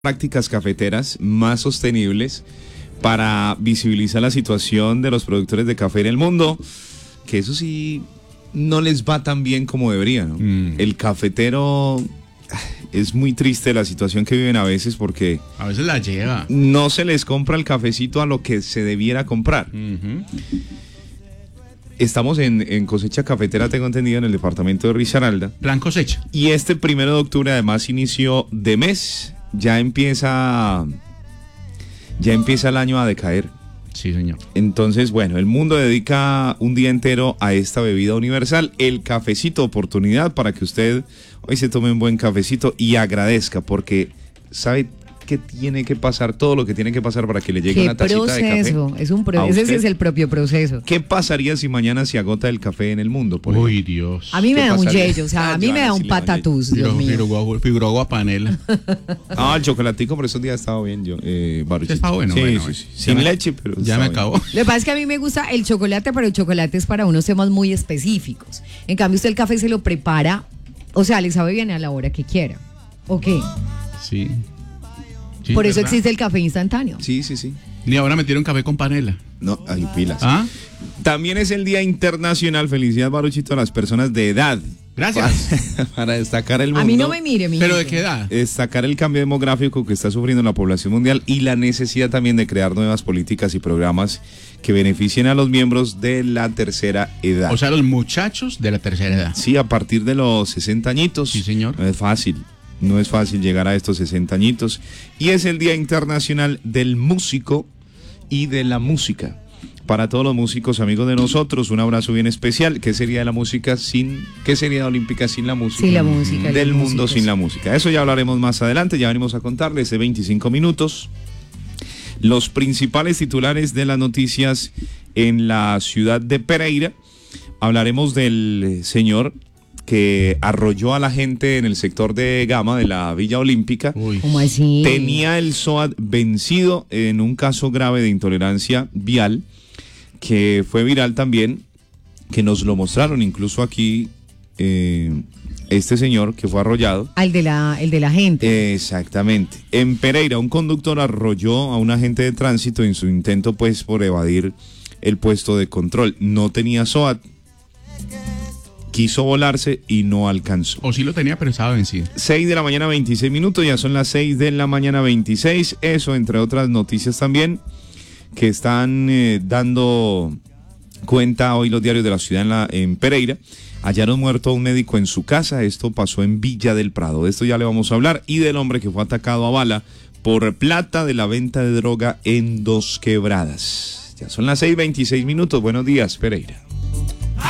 prácticas cafeteras más sostenibles para visibilizar la situación de los productores de café en el mundo, que eso sí no les va tan bien como debería, ¿no? El cafetero, es muy triste la situación que viven a veces porque a veces la lleva. No se les compra el cafecito a lo que se debiera comprar. Estamos en cosecha cafetera, tengo entendido, en el departamento de Risaralda. Plan cosecha. Y este 1 de octubre, además, inicio de mes, ya empieza el año a decaer. Sí, señor. Entonces, bueno, el mundo dedica un día entero a esta bebida universal, el cafecito, oportunidad para que usted hoy se tome un buen cafecito y agradezca, porque sabe que tiene que pasar, todo lo que tiene que pasar para que le llegue una tacita de café. Es un proceso, ese es el propio proceso. ¿Qué pasaría si mañana se agota el café en el mundo? Uy, Dios. A mí me da un yello, o sea, a mí me da un patatús, Dios mío. Figuró agua panela. El chocolatico por esos días estaba bien, Baruchito. Está bueno, sí, bueno. Sí. Sin leche, pero ya me acabó. Lo que pasa es que a mí me gusta el chocolate, pero el chocolate es para unos temas muy específicos. En cambio, usted el café se lo prepara, o sea, le sabe bien a la hora que quiera. ¿O qué? Sí. Sí, por eso ¿verdad? Existe el café instantáneo. Sí. Y ahora metieron café con panela. No, hay pilas. También es el Día Internacional, felicidad, Baruchito, a las personas de edad. Gracias. Para destacar el mundo. A mí no me mire, mi ¿Pero gente. de qué edad? Destacar el cambio demográfico que está sufriendo la población mundial y la necesidad también de crear nuevas políticas y programas que beneficien a los miembros de la tercera edad. O sea, los muchachos de la tercera edad. Sí, a partir de los 60 añitos. Sí, señor. No es fácil llegar a estos 60 añitos. Y es el Día Internacional del Músico y de la Música. Para todos los músicos, amigos de nosotros, un abrazo bien especial. ¿Qué sería la música qué sería la olímpica sin la música? Sí, la música. Del mundo sin la música. Eso ya hablaremos más adelante. Ya venimos a contarles de 25 minutos los principales titulares de las noticias en la ciudad de Pereira. Hablaremos del señor que arrolló a la gente en el sector de Gama de la Villa Olímpica. ¿Cómo así? Tenía el SOAT vencido en un caso grave de intolerancia vial que fue viral también, que nos lo mostraron incluso aquí este señor que fue arrollado. El de la gente. Exactamente. En Pereira, un conductor arrolló a un agente de tránsito en su intento pues por evadir el puesto de control. No tenía SOAT. Quiso volarse y no alcanzó. O sí lo tenía, pero estaba vencido. 6 de la mañana, 26 minutos, ya son las 6 de la mañana, 26. Eso, entre otras noticias también, que están dando cuenta hoy los diarios de la ciudad en Pereira. Hallaron muerto a un médico en su casa. Esto pasó en Villa del Prado. De esto ya le vamos a hablar. Y del hombre que fue atacado a bala por plata de la venta de droga en Dos Quebradas. Ya son las 6:26 minutos. Buenos días, Pereira.